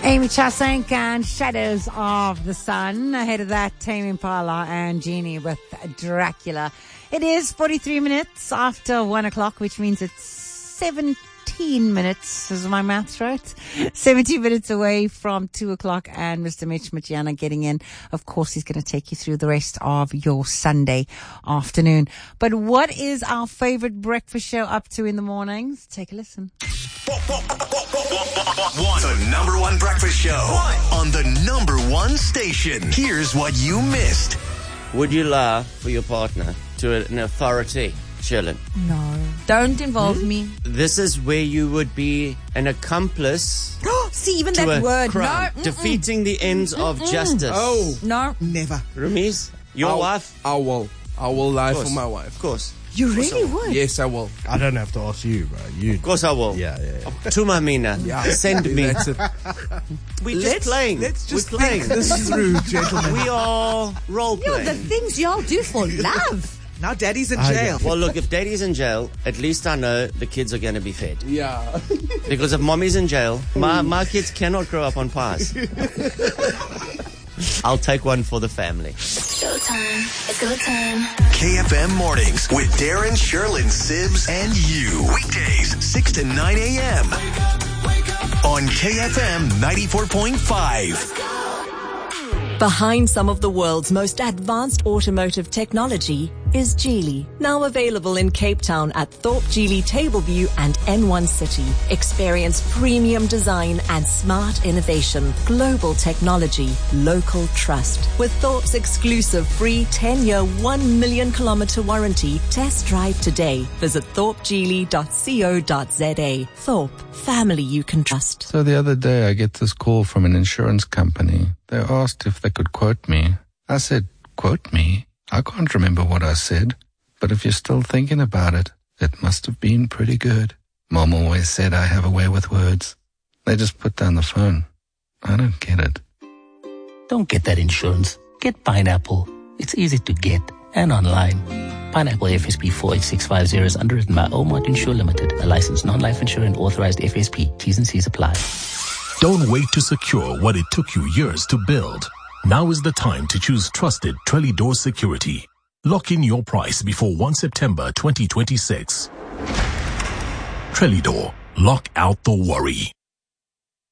Amy Chasank and Shadows of the Sun. Ahead of that, Tame Impala and Genie with Dracula. It is 43 minutes after 1 o'clock, which means it's 17 minutes, is my maths right? 17 minutes away from 2 o'clock, and Mr. Mitch Matiana getting in. Of course, he's going to take you through the rest of your Sunday afternoon. But what is our favorite breakfast show up to in the mornings? Take a listen. The number one breakfast show on the number one station. Here's what you missed. Would you lie for your partner to an authority, Shirley? No. Don't involve me. This is where you would be an accomplice. See, even to that a word. crime, No. defeating the ends of justice. Oh. No. Never. Ramiz, your wife? I will lie for my wife. Of course. You really would? Yes, I will. I don't have to ask you, bro. You. Of course I will. Yeah. Tuma Mina. Send me. That's it. We're just playing. Let's just We're playing. think this through, gentlemen. We are role playing. The things y'all do for love. Now daddy's in jail. Well, look, if daddy's in jail, at least I know the kids are going to be fed. Yeah. Because if mommy's in jail, my kids cannot grow up on pies. I'll take one for the family. Showtime. It's go time. KFM Mornings with Darren, Sherlyn, Sibs, and you. Weekdays, 6 to 9 a.m. On KFM 94.5. Behind some of the world's most advanced automotive technology is Geely, now available in Cape Town at Thorpe Geely Tableview and N1 City. Experience premium design and smart innovation, global technology, local trust. With Thorpe's exclusive free 10-year, 1 million kilometer warranty, test drive today. Visit thorpegeely.co.za. Thorpe, family you can trust. So the other day I get this call from an insurance company. They asked if they could quote me. I said, quote me? I can't remember what I said, but if you're still thinking about it, it must have been pretty good. Mom always said I have a way with words. They just put down the phone. I don't get it. Don't get that insurance. Get Pineapple. It's easy to get and online. Pineapple FSP 48650 is underwritten by Omart Insure Limited, a licensed non-life insurer and authorized FSP. T's and C's apply. Don't wait to secure what it took you years to build. Now is the time to choose trusted Trellidor Security. Lock in your price before 1 September 2026. Trellidor. Lock out the worry.